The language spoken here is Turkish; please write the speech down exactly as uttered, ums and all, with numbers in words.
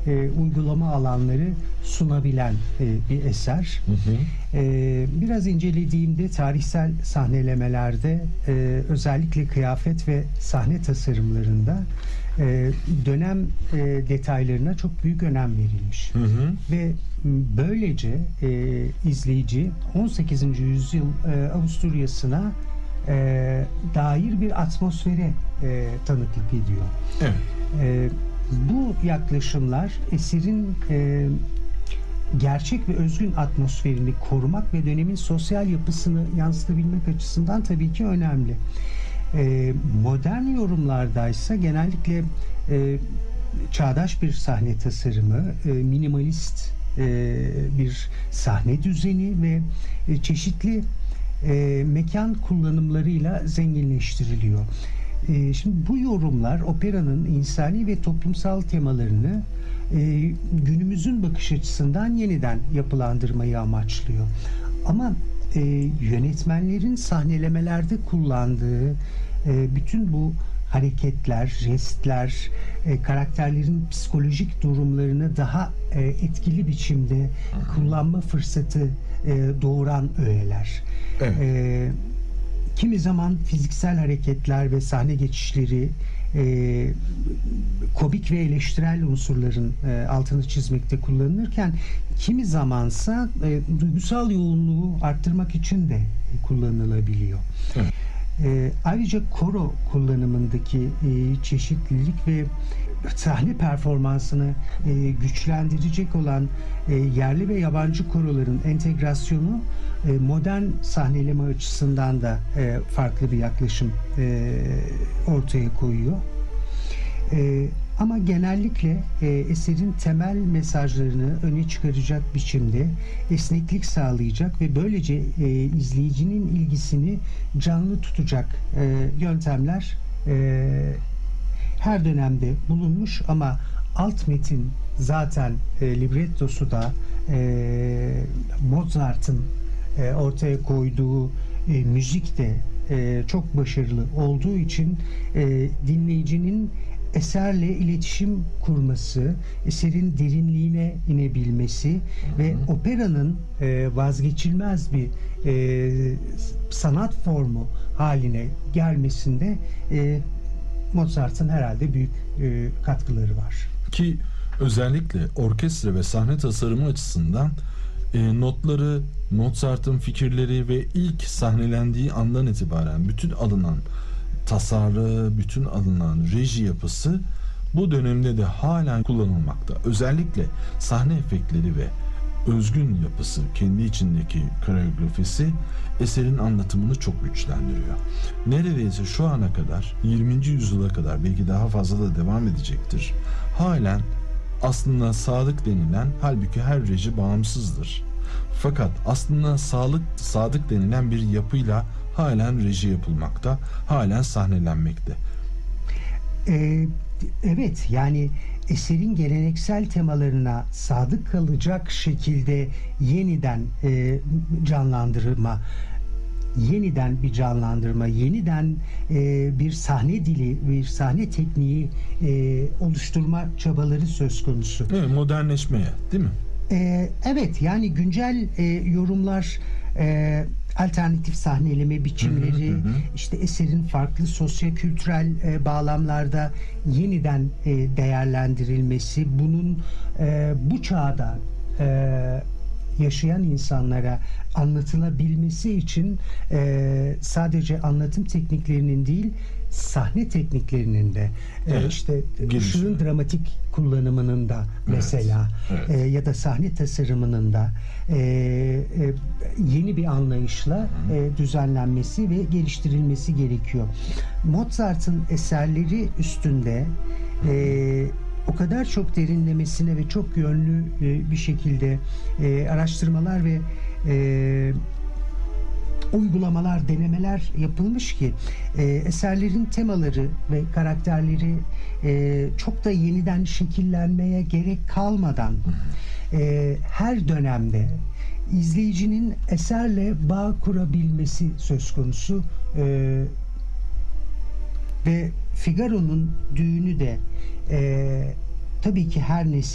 e, uygulama alanları sunabilen e, bir eser. Hı hı. E, biraz incelediğimde tarihsel sahnelemelerde e, özellikle kıyafet ve sahne tasarımlarında e, dönem e, detaylarına çok büyük önem verilmiş. Hı hı. Ve böylece e, izleyici on sekizinci yüzyıl e, Avusturya'sına e, dair bir atmosfere e, tanıklık ediyor. Evet. E, bu yaklaşımlar eserin e, gerçek ve özgün atmosferini korumak ve dönemin sosyal yapısını yansıtabilmek açısından tabii ki önemli. E, modern yorumlardaysa genellikle e, çağdaş bir sahne tasarımı, e, minimalist e, bir sahne düzeni ve e, çeşitli e, mekan kullanımlarıyla zenginleştiriliyor. E, şimdi bu yorumlar operanın insani ve toplumsal temalarını e, günümüzün bakış açısından yeniden yapılandırmayı amaçlıyor. Ama e, yönetmenlerin sahnelemelerde kullandığı e, bütün bu hareketler, jestler, e, karakterlerin psikolojik durumlarını daha e, etkili biçimde kullanma fırsatı e, doğuran öğeler. Evet. E, kimi zaman fiziksel hareketler ve sahne geçişleri e, komik ve eleştirel unsurların e, altını çizmekte kullanılırken kimi zamansa e, duygusal yoğunluğu arttırmak için de kullanılabiliyor. Evet. E, ayrıca koro kullanımındaki e, çeşitlilik ve sahne performansını e, güçlendirecek olan e, yerli ve yabancı koroların entegrasyonu e, modern sahneleme açısından da e, farklı bir yaklaşım e, ortaya koyuyor. E, ama genellikle e, eserin temel mesajlarını öne çıkaracak biçimde esneklik sağlayacak ve böylece e, izleyicinin ilgisini canlı tutacak e, yöntemler e, her dönemde bulunmuş ama alt metin zaten e, librettosu da e, Mozart'ın e, ortaya koyduğu e, müzik de e, çok başarılı olduğu için e, dinleyicinin eserle iletişim kurması, eserin derinliğine inebilmesi Hı-hı. ve operanın e, vazgeçilmez bir e, sanat formu haline gelmesinde e, Mozart'ın herhalde büyük e, katkıları var. Ki özellikle orkestra ve sahne tasarımı açısından e, notları, Mozart'ın fikirleri ve ilk sahnelendiği andan itibaren bütün alınan tasarı, bütün alınan reji yapısı bu dönemde de halen kullanılmakta. Özellikle sahne efektleri ve özgün yapısı, kendi içindeki koreografisi eserin anlatımını çok güçlendiriyor. Neredeyse şu ana kadar, yirminci yüzyıla kadar, belki daha fazla da devam edecektir. Halen aslında sadık denilen, halbuki her reji bağımsızdır. Fakat aslında sağlık, sadık denilen bir yapıyla halen reji yapılmakta, halen sahnelenmekte. Ee, evet, yani eserin geleneksel temalarına sadık kalacak şekilde yeniden e, canlandırma, yeniden bir canlandırma, yeniden e, bir sahne dili, bir sahne tekniği e, oluşturma çabaları söz konusu. Evet, modernleşmeye, değil mi? E, evet, yani güncel e, yorumlar, e, alternatif sahneleme biçimleri, hı hı hı. işte eserin farklı sosyo-kültürel e, bağlamlarda yeniden e, değerlendirilmesi, bunun e, bu çağda e, yaşayan insanlara anlatılabilmesi için e, sadece anlatım tekniklerinin değil, sahne tekniklerinin de evet, e, işte ışığın dramatik kullanımının da mesela evet, evet. E, ya da sahne tasarımının da e, e, yeni bir anlayışla e, düzenlenmesi ve geliştirilmesi gerekiyor. Mozart'ın eserleri üstünde e, o kadar çok derinlemesine ve çok yönlü e, bir şekilde e, araştırmalar ve e, uygulamalar, denemeler yapılmış ki e, eserlerin temaları ve karakterleri e, çok da yeniden şekillenmeye gerek kalmadan e, her dönemde izleyicinin eserle bağ kurabilmesi söz konusu e, ve Figaro'nun düğünü de e, tabii ki her nesil